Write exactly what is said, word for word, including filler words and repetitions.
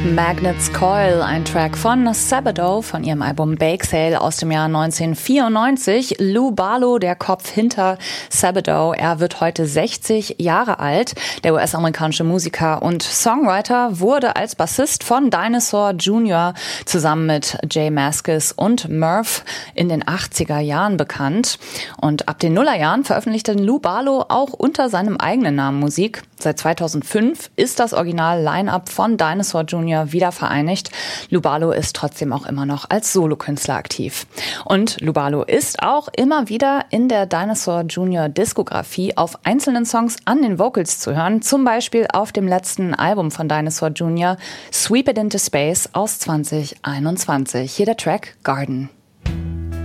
Magnet's Coil, ein Track von Sabado von ihrem Album Bake Sale aus dem Jahr neunzehnhundertvierundneunzig. Lou Barlow, der Kopf hinter Sabado, er wird heute sechzig Jahre alt. Der U S-amerikanische Musiker und Songwriter wurde als Bassist von Dinosaur Junior zusammen mit Jay Mascis und Murph in den achtziger Jahren bekannt. Und ab den Nullerjahren veröffentlichte Lou Barlow auch unter seinem eigenen Namen Musik. Seit zweitausendfünf ist das Original-Line-Up von Dinosaur Junior wieder vereinigt. Lou Barlow ist trotzdem auch immer noch als Solokünstler aktiv. Und Lou Barlow ist auch immer wieder in der Dinosaur Junior Diskografie auf einzelnen Songs an den Vocals zu hören. Zum Beispiel auf dem letzten Album von Dinosaur Junior, Sweep It Into Space aus zwanzig einundzwanzig. Hier der Track Garden.